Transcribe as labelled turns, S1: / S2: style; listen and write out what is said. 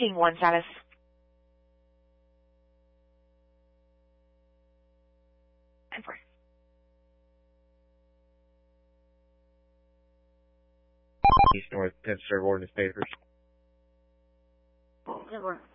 S1: King 1 status.
S2: East North 10th Serve Ordnance Papers.
S3: 10-4.